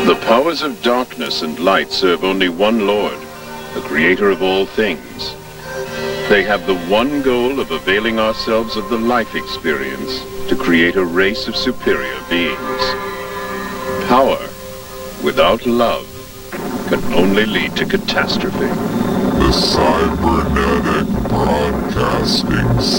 The powers of darkness and light serve only one Lord, the creator of all things. They have the one goal of availing ourselves of the life experience to create a race of superior beings. Power without love can only lead to catastrophe. The Cybernetic Broadcasting